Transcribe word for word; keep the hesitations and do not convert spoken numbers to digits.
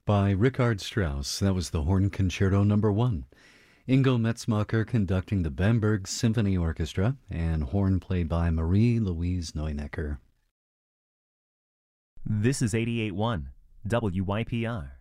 by Richard Strauss. That was the Horn Concerto Number One. Ingo Metzmacher conducting the Bamberg Symphony Orchestra, and horn played by Marie-Louise Neunecker. This is eighty-eight point one W Y P R.